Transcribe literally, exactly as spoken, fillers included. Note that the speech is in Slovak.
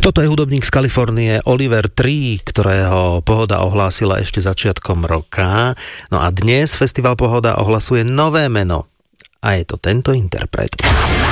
Toto je hudobník z Kalifornie Oliver Tree, ktorého Pohoda ohlásila ešte začiatkom roka. No a dnes Festival Pohoda ohlasuje nové meno. A je to tento interpret.